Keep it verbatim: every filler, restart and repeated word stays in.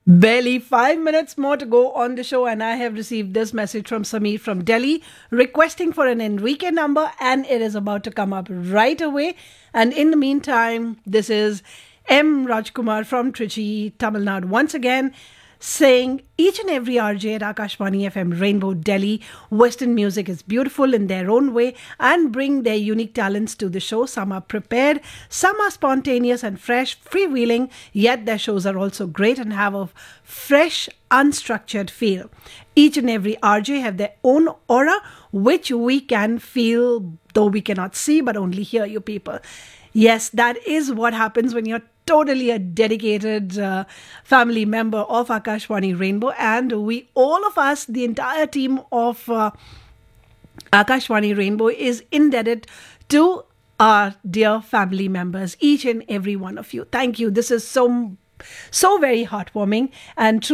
Barely five minutes more to go on the show, and I have received this message from Sameer from Delhi requesting for an Enrique number, and it is about to come up right away. And in the meantime, this is M. Rajkumar from Trichy, Tamil Nadu, once again saying each and every R J at Akashvani F M Rainbow Delhi, Western music is beautiful in their own way and bring their unique talents to the show. Some are prepared, some are spontaneous and fresh, freewheeling, yet their shows are also great and have a fresh, unstructured feel. Each and every R J have their own aura, which we can feel, though we cannot see, but only hear you people. Yes, that is what happens when you're totally a dedicated uh, family member of Akashvani Rainbow, and we, all of us, the entire team of uh, Akashvani Rainbow is indebted to our dear family members, each and every one of you. Thank you. This is so, so very heartwarming and true.